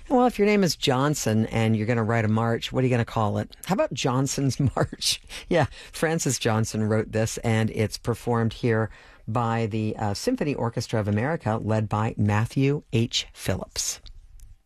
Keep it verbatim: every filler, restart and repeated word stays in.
Well, if your name is Johnson and you're going to write a march, what are you going to call it? How about Johnson's March? Yeah, Francis Johnson wrote this, and it's performed here by the uh, Symphony Orchestra of America, led by Matthew H. Phillips.